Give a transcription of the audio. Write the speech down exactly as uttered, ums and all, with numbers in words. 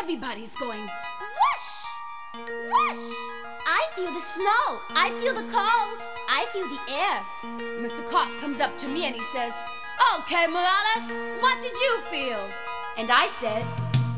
everybody's going whoosh, whoosh. I feel the snow. I feel the cold. I feel the air. Mister Cop comes up to me and he says, "Okay, Morales, what did you feel?" And I said,